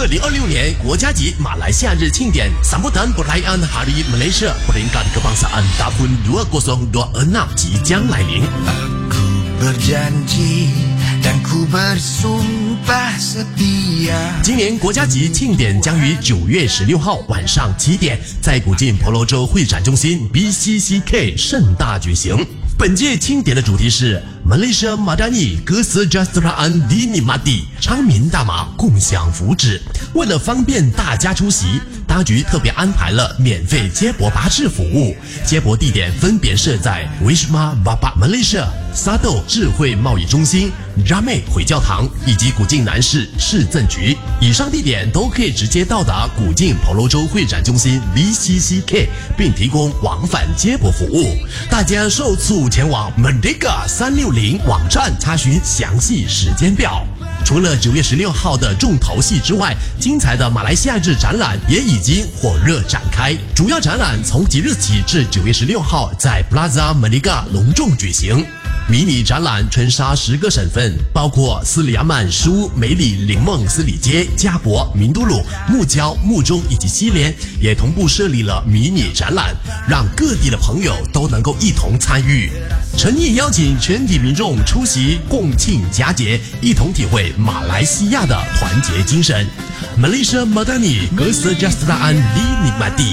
2026年国家级马来西亚日庆典 Sambutan Perayaan Hari Malaysia Peringkat Kebangsaan Tahun 2026即将来临。 Aku berjanji dan ku bersumpah setia。 今年国家级庆典将于9月16号晚上7点在古晋婆罗洲会展中心 BCCK 盛大举行。本届庆典的主题是 Malaysia Madani Kesejahteraan Dinikmati 昌民大马共享福祉。为了方便大家出席，当局特别安排了免费接驳巴士服务，接驳地点分别设在 Wisma Bapak Malaysia、Sado 智慧贸易中心、Ramai 回教堂以及古晋南市市政局。以上地点都可以直接到达古晋婆罗洲会展中心 BCCK， 并提供往返接驳服务。大家受促前往 Merdeka 360网站查询详细时间表。除了9月16号的重头戏之外，精彩的马来西亚日展览也已经火热展开。主要展览从即日起至9月16号在 Plaza Merdeka 隆重举行。迷你展览春杀10个省份，包括斯里亚曼、苏、梅里、林梦、斯里街、加博、明都鲁、木礁、木中以及西联，也同步设立了迷你展览，让各地的朋友都能够一同参与。诚意邀请全体民众出席共庆佳节，一同体会马来西亚的团结精神。Malaysia Madani Kesejahteraan Dinikmati。